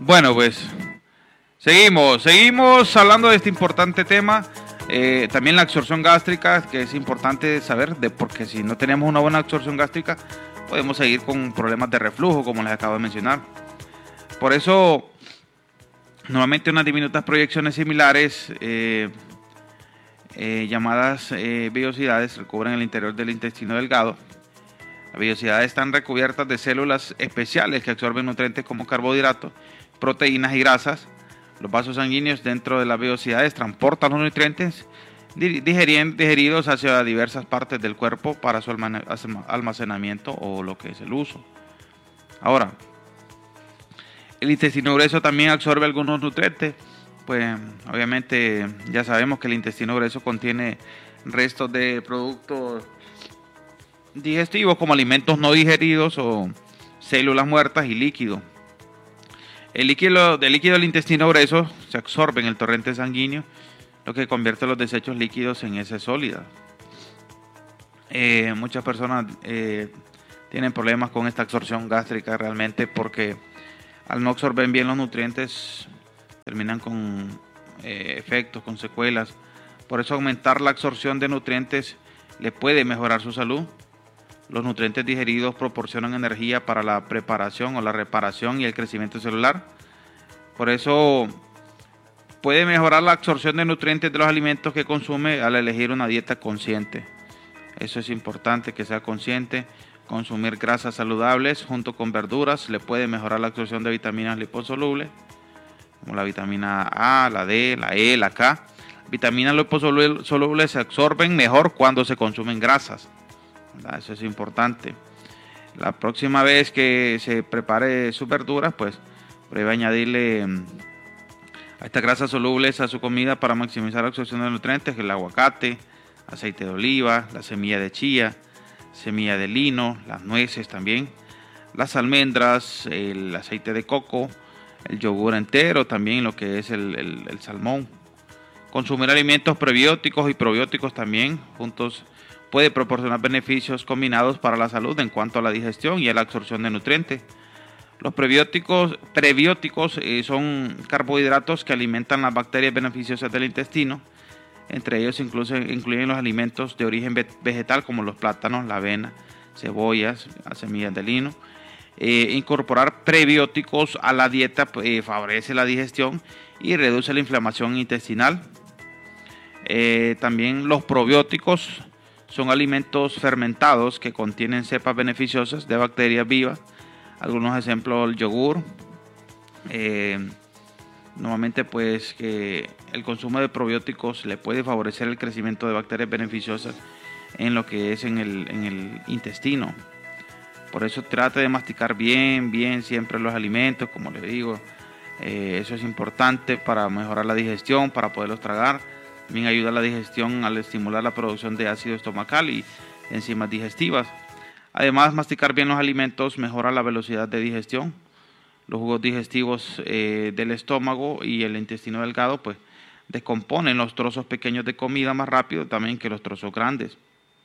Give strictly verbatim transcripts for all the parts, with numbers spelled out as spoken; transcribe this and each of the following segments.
Bueno, pues seguimos, seguimos hablando de este importante tema. Eh, también la absorción gástrica, que es importante saber, de porque si no tenemos una buena absorción gástrica, podemos seguir con problemas de reflujo, como les acabo de mencionar. Por eso, normalmente unas diminutas proyecciones similares, eh, eh, llamadas eh, vellosidades, recubren el interior del intestino delgado. Las vellosidades están recubiertas de células especiales que absorben nutrientes como carbohidratos, proteínas y grasas. Los vasos sanguíneos dentro de las vellosidades transportan los nutrientes digeridos hacia diversas partes del cuerpo para su almacenamiento o lo que es el uso. Ahora, el intestino grueso también absorbe algunos nutrientes. Pues obviamente ya sabemos que el intestino grueso contiene restos de productos digestivos como alimentos no digeridos o células muertas y líquido. El líquido, el líquido del intestino grueso se absorbe en el torrente sanguíneo, lo que convierte los desechos líquidos en heces sólidas. Eh, muchas personas eh, tienen problemas con esta absorción gástrica realmente porque al no absorber bien los nutrientes terminan con eh, efectos, con secuelas. Por eso aumentar la absorción de nutrientes le puede mejorar su salud. Los nutrientes digeridos proporcionan energía para la preparación o la reparación y el crecimiento celular. Por eso puede mejorar la absorción de nutrientes de los alimentos que consume al elegir una dieta consciente. Eso es importante, que sea consciente. Consumir grasas saludables junto con verduras le puede mejorar la absorción de vitaminas liposolubles, como la vitamina A, la D, la E, la K. Vitaminas liposolubles se absorben mejor cuando se consumen grasas. Eso es importante. La próxima vez que se prepare sus verduras, pues pruebe a añadirle a estas grasas solubles a su comida para maximizar la absorción de nutrientes, que el aguacate, aceite de oliva, la semilla de chía, semilla de lino, las nueces también, las almendras, el aceite de coco, el yogur entero, también lo que es el, el, el salmón. Consumir alimentos prebióticos y probióticos también juntos puede proporcionar beneficios combinados para la salud en cuanto a la digestión y a la absorción de nutrientes. Los prebióticos, prebióticos eh, son carbohidratos que alimentan las bacterias beneficiosas del intestino. Entre ellos incluyen, incluyen los alimentos de origen vegetal como los plátanos, la avena, cebollas, las semillas de lino. Eh, incorporar prebióticos a la dieta eh, favorece la digestión y reduce la inflamación intestinal. Eh, también los probióticos son alimentos fermentados que contienen cepas beneficiosas de bacterias vivas. Algunos ejemplos, el yogur. Eh, normalmente pues que el consumo de probióticos le puede favorecer el crecimiento de bacterias beneficiosas en lo que es en el, en el intestino. Por eso trate de masticar bien, bien siempre los alimentos, como les digo. Eh, eso es importante para mejorar la digestión, para poderlos tragar. También ayuda a la digestión al estimular la producción de ácido estomacal y enzimas digestivas. Además, masticar bien los alimentos mejora la velocidad de digestión. Los jugos digestivos eh, del estómago y el intestino delgado pues descomponen los trozos pequeños de comida más rápido también que los trozos grandes.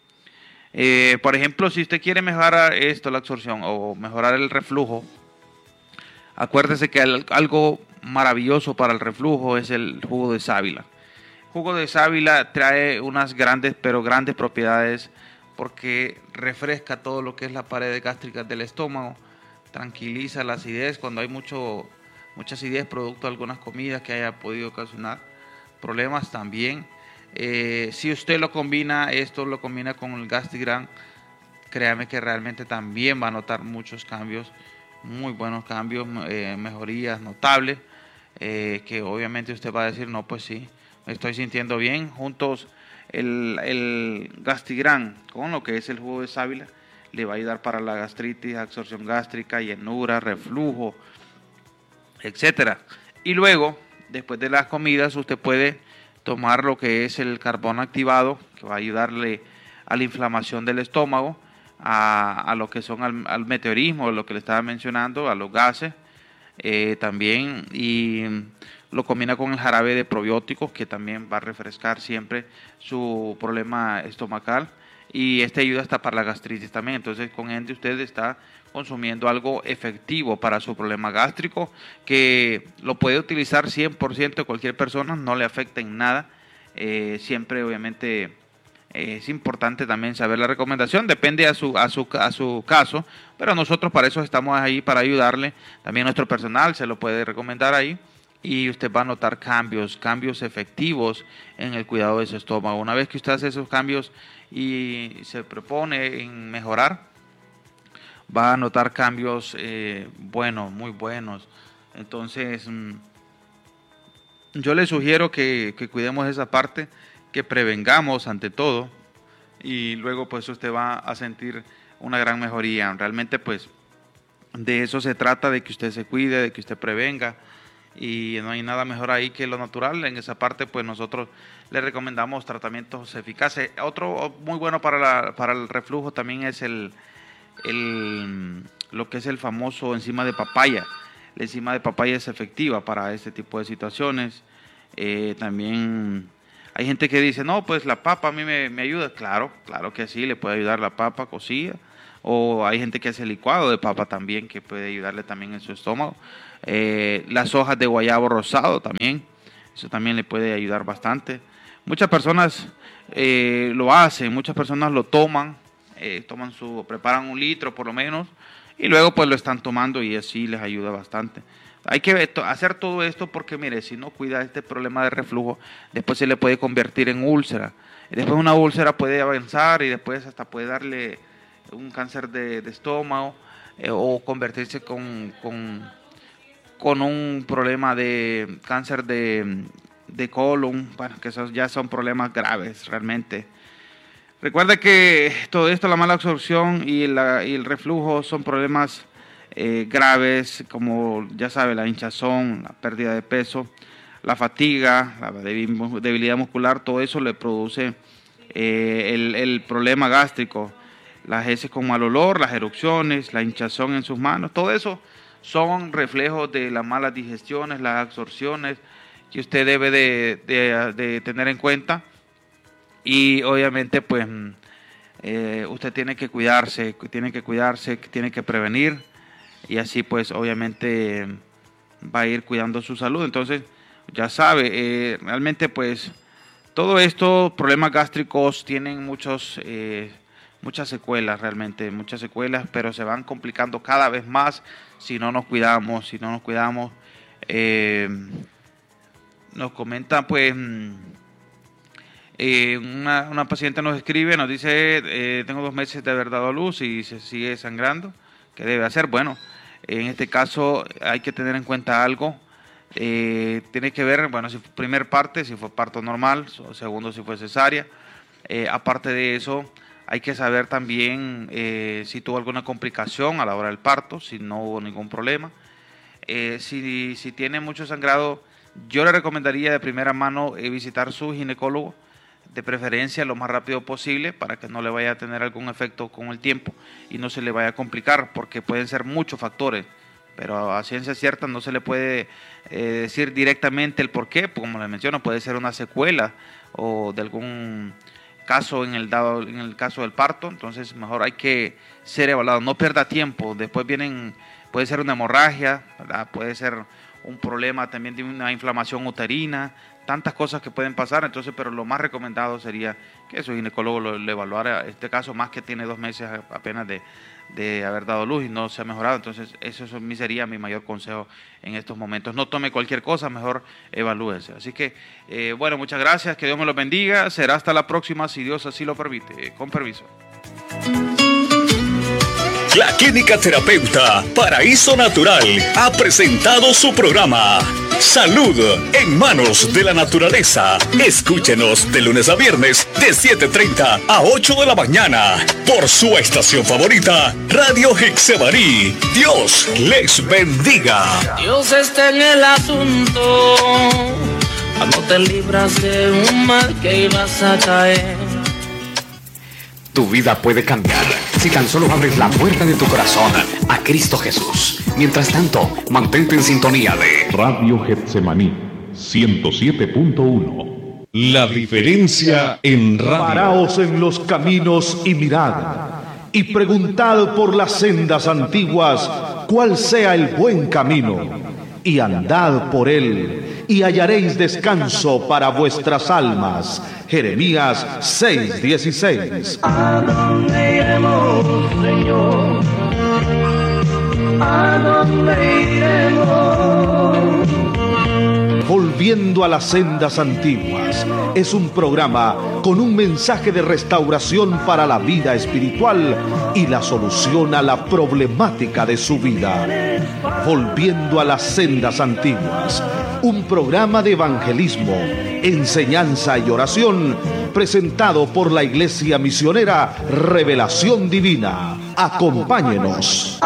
Eh, por ejemplo, si usted quiere mejorar esto, la absorción o mejorar el reflujo, acuérdese que algo maravilloso para el reflujo es el jugo de sábila. El jugo de sábila trae unas grandes, pero grandes propiedades porque refresca todo lo que es la pared gástrica del estómago, tranquiliza la acidez cuando hay mucho, mucha acidez producto de algunas comidas que haya podido ocasionar problemas también. Eh, si usted lo combina, esto lo combina con el Gastrigran, créame que realmente también va a notar muchos cambios, muy buenos cambios, eh, mejorías notables, eh, que obviamente usted va a decir, no, pues sí, me estoy sintiendo bien. Juntos el, el Gastrigran con lo que es el jugo de sábila le va a ayudar para la gastritis, absorción gástrica, llenura, reflujo, etcétera. Y luego, después de las comidas, usted puede tomar lo que es el carbón activado, que va a ayudarle a la inflamación del estómago, a, a lo que son al, al meteorismo, lo que le estaba mencionando, a los gases, eh, también, y lo combina con el jarabe de probióticos, que también va a refrescar siempre su problema estomacal, y este ayuda hasta para la gastritis también. Entonces, con este usted está consumiendo algo efectivo para su problema gástrico, que lo puede utilizar cien por ciento cualquier persona, no le afecta en nada. Eh, siempre obviamente eh, es importante también saber la recomendación, depende a su, a, su, a su caso, pero nosotros para eso estamos ahí, para ayudarle. También nuestro personal se lo puede recomendar ahí, y usted va a notar cambios, cambios efectivos en el cuidado de su estómago. Una vez que usted hace esos cambios y se propone en mejorar, va a notar cambios eh, buenos, muy buenos. Entonces, mmm, yo le sugiero que, que cuidemos esa parte, que prevengamos ante todo, y luego pues usted va a sentir una gran mejoría. Realmente pues de eso se trata, de que usted se cuide, de que usted prevenga, y no hay nada mejor ahí que lo natural. En esa parte pues nosotros le recomendamos tratamientos eficaces. Otro muy bueno para, la, para el reflujo también es el, el, lo que es el famoso enzima de papaya. La enzima de papaya es efectiva para este tipo de situaciones. Eh, también hay gente que dice, no, pues la papa a mí me, me ayuda. Claro, claro que sí, le puede ayudar la papa cocida. O hay gente que hace licuado de papa también, que puede ayudarle también en su estómago. Eh, las hojas de guayabo rosado también, eso también le puede ayudar bastante. Muchas personas eh, lo hacen, muchas personas lo toman, eh, toman su, preparan un litro por lo menos, y luego pues lo están tomando, y así les ayuda bastante. Hay que hacer todo esto porque, mire, si no cuida este problema de reflujo, después se le puede convertir en úlcera. Después una úlcera puede avanzar y después hasta puede darle un cáncer de, de estómago, eh, o convertirse con, con, con un problema de cáncer de, de colon. Bueno, que esos ya son problemas graves realmente. Recuerde que todo esto, la mala absorción y, la, y el reflujo, son problemas eh, graves, como ya sabe, la hinchazón, la pérdida de peso, la fatiga, la debilidad muscular. Todo eso le produce eh, el, el problema gástrico. Las heces con mal olor, las erupciones, la hinchazón en sus manos, todo eso son reflejos de las malas digestiones, las absorciones, que usted debe de, de, de tener en cuenta. Y obviamente pues eh, usted tiene que cuidarse, tiene que cuidarse, tiene que prevenir, y así pues obviamente va a ir cuidando su salud. Entonces ya sabe, eh, realmente pues todo esto, problemas gástricos, tienen muchos... Eh, muchas secuelas, realmente muchas secuelas, pero se van complicando cada vez más si no nos cuidamos, si no nos cuidamos. Eh, nos comenta pues eh, una, una paciente nos escribe, nos dice, eh, tengo dos meses de haber dado a luz y se sigue sangrando, ¿qué debe hacer? Bueno, en este caso hay que tener en cuenta algo. Eh, tiene que ver, bueno, si fue primer parte, si fue parto normal, segundo si fue cesárea. Eh, aparte de eso, hay que saber también eh, si tuvo alguna complicación a la hora del parto, si no hubo ningún problema. Eh, si, si tiene mucho sangrado, yo le recomendaría de primera mano eh, visitar su ginecólogo, de preferencia lo más rápido posible, para que no le vaya a tener algún efecto con el tiempo y no se le vaya a complicar, porque pueden ser muchos factores, pero a ciencia cierta no se le puede eh, decir directamente el por qué. Como les menciono, puede ser una secuela o de algún caso en el dado en el caso del parto. Entonces mejor hay que ser evaluado, no pierda tiempo. Después vienen, puede ser una hemorragia, ¿verdad? Puede ser un problema también de una inflamación uterina, tantas cosas que pueden pasar. Entonces, pero lo más recomendado sería que su ginecólogo lo, lo evaluara, este caso, más que tiene dos meses apenas de, de haber dado luz y no se ha mejorado. Entonces eso, eso sería mi mayor consejo en estos momentos. No tome cualquier cosa, mejor evalúese. Así que eh, bueno, muchas gracias, que Dios me los bendiga. Será hasta la próxima, si Dios así lo permite. Con permiso. La Clínica Terapeuta Paraíso Natural ha presentado su programa Salud en Manos de la Naturaleza. Escúchenos de lunes a viernes de siete treinta a ocho de la mañana por su estación favorita, Radio Hexemaní. Dios les bendiga. Dios está en el asunto, cuando te libras de un mal que ibas a caer. Tu vida puede cambiar si tan solo abres la puerta de tu corazón a Cristo Jesús. Mientras tanto, mantente en sintonía de Radio Getsemaní ciento siete punto uno. La diferencia en radio. Paraos en los caminos y mirad, y preguntad por las sendas antiguas cuál sea el buen camino, y andad por él, y hallaréis descanso para vuestras almas. Jeremías seis dieciséis. ¿A dónde iremos, Señor? ¿A dónde iremos? Volviendo a las sendas antiguas es un programa con un mensaje de restauración para la vida espiritual y la solución a la problemática de su vida. Volviendo a las sendas antiguas, un programa de evangelismo, enseñanza y oración presentado por la Iglesia Misionera Revelación Divina. Acompáñenos.